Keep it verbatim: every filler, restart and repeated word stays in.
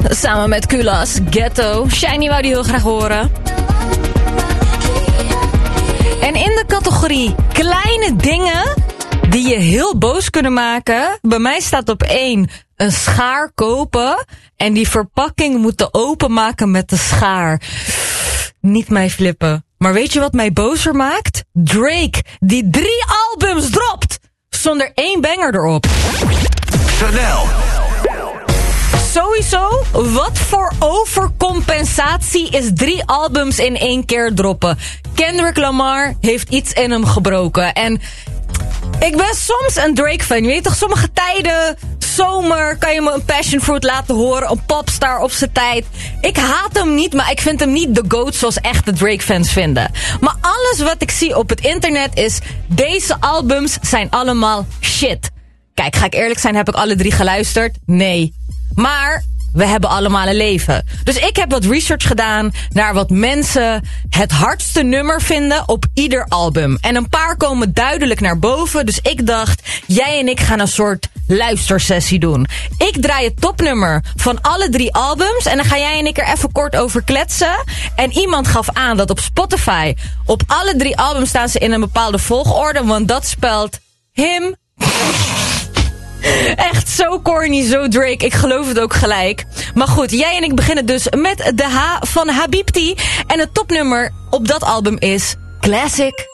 Samen met Kulas, Ghetto. Shiny wou die heel graag horen. En in de categorie kleine dingen die je heel boos kunnen maken. Bij mij staat op één een schaar kopen. En die verpakking moeten openmaken met de schaar. Niet mij flippen. Maar weet je wat mij bozer maakt? Drake, die drie albums dropt. Zonder één banger erop. Chanel. Sowieso, wat voor overcompensatie is drie albums in één keer droppen? Kendrick Lamar heeft iets in hem gebroken. En ik ben soms een Drake-fan. Je weet toch, sommige tijden, zomer, kan je me een passion fruit laten horen. Een popstar op zijn tijd. Ik haat hem niet, maar ik vind hem niet de GOAT zoals echte Drake-fans vinden. Maar alles wat ik zie op het internet is, deze albums zijn allemaal shit. Kijk, ga ik eerlijk zijn, heb ik alle drie geluisterd? Nee. Maar we hebben allemaal een leven. Dus ik heb wat research gedaan naar wat mensen het hardste nummer vinden op ieder album. En een paar komen duidelijk naar boven. Dus ik dacht, jij en ik gaan een soort luistersessie doen. Ik draai het topnummer van alle drie albums. En dan ga jij en ik er even kort over kletsen. En iemand gaf aan dat op Spotify op alle drie albums staan ze in een bepaalde volgorde. Want dat spelt him. Echt zo corny, zo Drake. Ik geloof het ook gelijk. Maar goed, jij en ik beginnen dus met de H van Habibti. En het topnummer op dat album is Classic